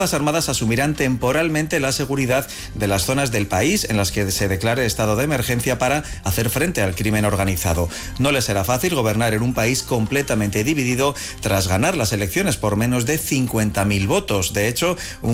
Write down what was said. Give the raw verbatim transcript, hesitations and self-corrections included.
Las Armadas asumirán temporalmente la seguridad de las zonas del país en las que se declare estado de emergencia para hacer frente al crimen organizado. No les será fácil gobernar en un país completamente dividido tras ganar las elecciones por menos de cincuenta mil votos. De hecho, un